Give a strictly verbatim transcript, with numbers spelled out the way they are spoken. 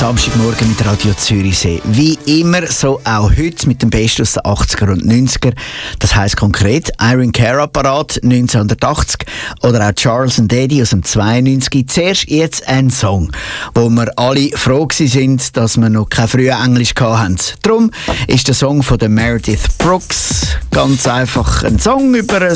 Samstagmorgen mit Radio Zürichsee. Wie immer, so auch heute mit dem Besten aus den achtziger und neunziger. Das heisst konkret Irene Cara Parade neunzehnhundertachtzig oder auch Charles and Eddie aus dem zweiundneunzig. Zuerst jetzt ein Song, wo wir alle froh sind, dass wir noch kein frühes Englisch hatten. Darum ist der Song von der Meredith Brooks ganz einfach ein Song über